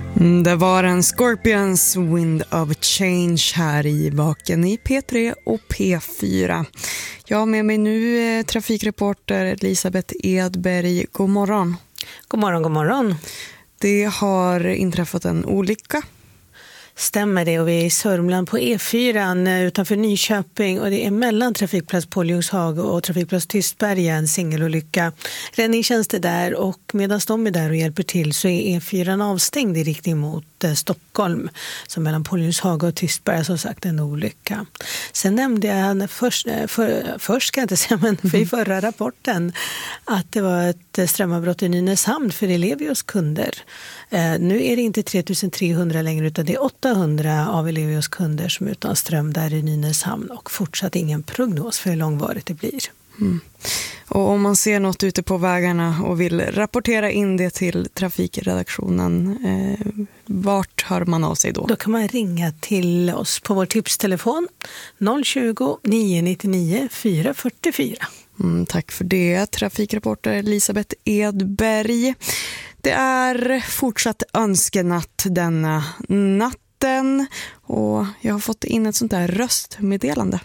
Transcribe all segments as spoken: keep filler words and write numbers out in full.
Mm, det var en Scorpions Wind of Change här i Vaken i P tre och P fyra. Jag har med mig nu eh, trafikreporter Elisabeth Edberg. God morgon. God morgon, god morgon. Det har inträffat en olycka. Stämmer det, och vi är i Sörmland på E fyra utanför Nyköping, och det är mellan trafikplats Påljungshage och trafikplats Tystberga en singelolycka. Räddningstjänst är där, och medan de är där och hjälper till så är E fyra avstängd i riktning mot eh, Stockholm. Så mellan Påljungshage och Tystberga som sagt en olycka. Sen nämnde jag först, för, först ska jag inte säga, men för i förra rapporten att det var ett strömavbrott i Nynäshamn för Elevios kunder. Eh, nu är det inte tre tusen trehundra längre, utan det är åttahundra av Elevios kunder som är utan ström där i Nynäshamn, och fortsatt ingen prognos för hur långvarigt det blir. Mm. Och om man ser något ute på vägarna och vill rapportera in det till trafikredaktionen, eh, vart hör man av sig då? Då kan man ringa till oss på vår tipstelefon noll tjugo, nio nittionio, fyra fyrtiofyra. Mm, tack för det, trafikreporter Elisabeth Edberg. Det är fortsatt önskenatt denna natten, och jag har fått in ett sånt där röstmeddelande.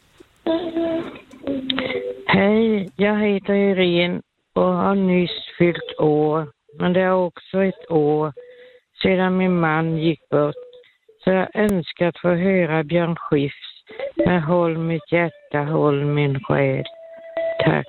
Hej, jag heter Irene och har nyss fyllt år. Men det är också ett år sedan min man gick bort. Så jag önskar att få höra Björn Skifs med Håll mitt hjärta, håll min själ. Tack.